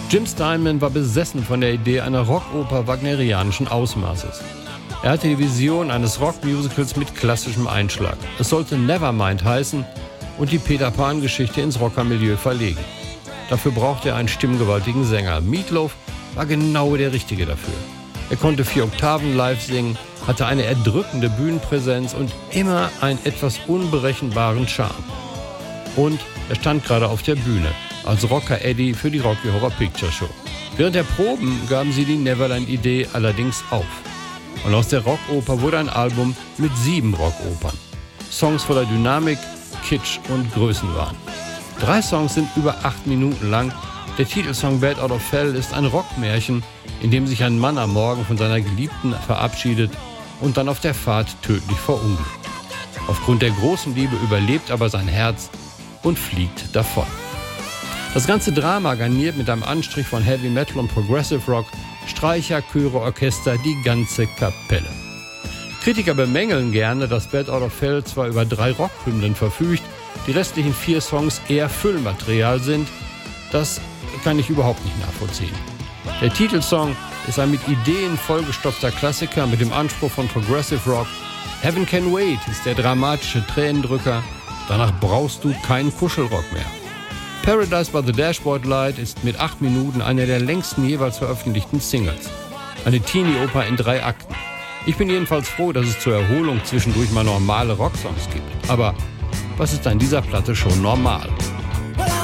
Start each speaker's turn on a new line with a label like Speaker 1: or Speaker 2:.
Speaker 1: Jim Steinman war besessen von der Idee einer Rockoper wagnerianischen Ausmaßes. Er hatte die Vision eines Rockmusicals mit klassischem Einschlag. Es sollte Nevermind heißen und die Peter Pan-Geschichte ins Rockermilieu verlegen. Dafür brauchte er einen stimmgewaltigen Sänger. Meat Loaf war genau der Richtige dafür. Er konnte 4 Oktaven live singen, hatte eine erdrückende Bühnenpräsenz und immer einen etwas unberechenbaren Charme. Und er stand gerade auf der Bühne als Rocker Eddie für die Rocky Horror Picture Show. Während der Proben gaben sie die Neverland-Idee allerdings auf. Und aus der Rockoper wurde ein Album mit 7 Rockopern. Songs voller Dynamik, Kitsch und Größenwahn. 3 Songs sind über 8 Minuten lang. Der Titelsong Bad Out of Hell ist ein Rockmärchen, in dem sich ein Mann am Morgen von seiner Geliebten verabschiedet und dann auf der Fahrt tödlich verunglückt. Aufgrund der großen Liebe überlebt aber sein Herz und fliegt davon. Das ganze Drama garniert mit einem Anstrich von Heavy Metal und Progressive Rock, Streicher, Chöre, Orchester, die ganze Kapelle. Kritiker bemängeln gerne, dass Bad Out of Hell zwar über 3 Rockhymnen verfügt, die restlichen 4 Songs eher Füllmaterial sind. Das kann ich überhaupt nicht nachvollziehen. Der Titelsong ist ein mit Ideen vollgestopfter Klassiker mit dem Anspruch von Progressive Rock. Heaven Can Wait ist der dramatische Tränendrücker. Danach brauchst du keinen Kuschelrock mehr. Paradise by the Dashboard Light ist mit 8 Minuten einer der längsten jeweils veröffentlichten Singles. Eine Teenie-Oper in 3 Akten. Ich bin jedenfalls froh, dass es zur Erholung zwischendurch mal normale Rocksongs gibt. Aber was ist an dieser Platte schon normal?